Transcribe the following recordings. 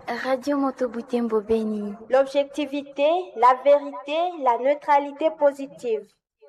Radio Moto Butembo Beni. L'objectivité, la vérité, la neutralité positive.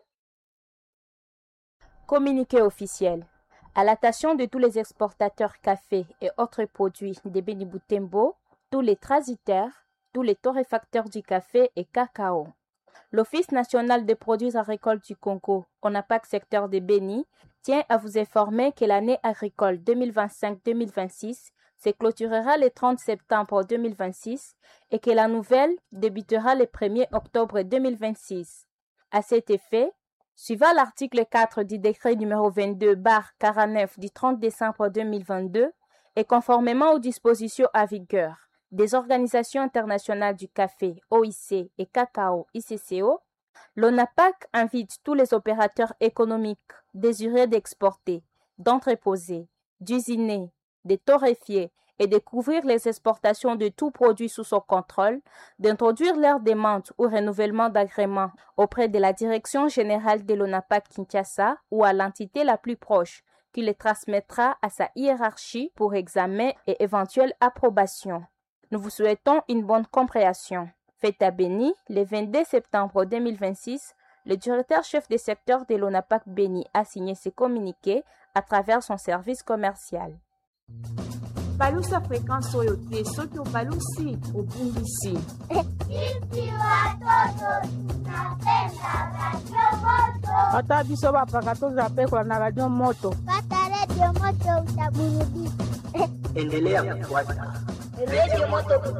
Communiqué officiel. À l'attention de tous les exportateurs café et autres produits de Beni Butembo, tous les transitaires, tous les torréfacteurs du café et cacao. L'Office national des produits agricoles du Congo, ONAPAC secteur de Beni, tient à vous informer que l'année agricole 2025-2026 se clôturera le 30 septembre 2026 et que la nouvelle débutera le 1er octobre 2026. À cet effet, suivant l'article 4 du décret numéro 22/49 du 30 décembre 2022 et conformément aux dispositions à vigueur des organisations internationales du café, OIC et cacao, ICCO, l'ONAPAC invite tous les opérateurs économiques désireux d'exporter, d'entreposer, d'usiner, de torréfier et de couvrir les exportations de tout produit sous son contrôle, d'introduire leur demande ou renouvellement d'agrément auprès de la Direction générale de l'ONAPAC Kinshasa ou à l'entité la plus proche, qui les transmettra à sa hiérarchie pour examen et éventuelle approbation. Nous vous souhaitons une bonne compréhension. Fête à Beni, le 22 septembre 2026, le directeur-chef des secteurs de l'ONAPAC Beni a signé ce communiqué à travers son service commercial. Balusa fréquence oyote soki obalusi obumbisi. Ata biso bapaka tozapekola na radio moto. Pata radio moto utaburudika. Endelea kufuata Radio Moto